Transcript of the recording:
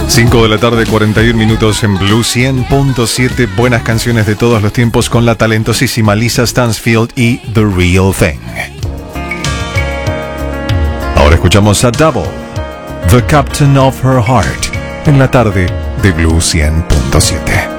5 de la tarde, 41 minutos en Blue 100.7. Buenas canciones de todos los tiempos con la talentosísima Lisa Stansfield y The Real Thing. Ahora escuchamos a Double, The Captain of Her Heart, en la tarde de Blue 100.7.